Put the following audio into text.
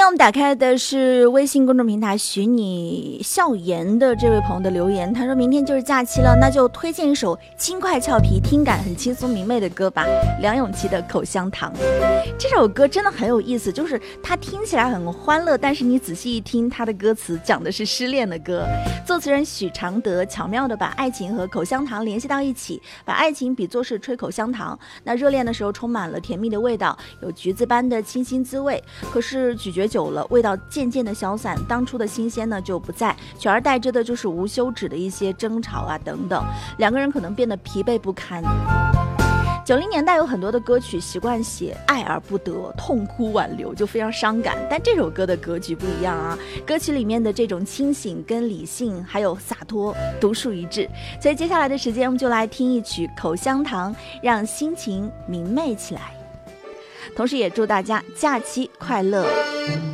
我们打开的是微信公众平台许你笑颜的这位朋友的留言，他说明天就是假期了，那就推荐一首轻快俏皮听感很轻松明媚的歌吧，梁咏琪的口香糖。这首歌真的很有意思，就是它听起来很欢乐，但是你仔细一听，它的歌词讲的是失恋的歌。作词人许常德巧妙地把爱情和口香糖联系到一起，把爱情比作是吹口香糖，那热恋的时候充满了甜蜜的味道，有橘子般的清新滋味，可是咀嚼久了，味道渐渐的消散，当初的新鲜呢就不在，取而代之的就是无休止的一些争吵啊等等，两个人可能变得疲惫不堪。90年代有很多的歌曲习惯写爱而不得，痛哭挽留，就非常伤感，但这首歌的格局不一样啊，歌曲里面的这种清醒跟理性还有洒脱独树一帜。所以接下来的时间我们就来听一曲口香糖，让心情明媚起来，同时也祝大家假期快乐。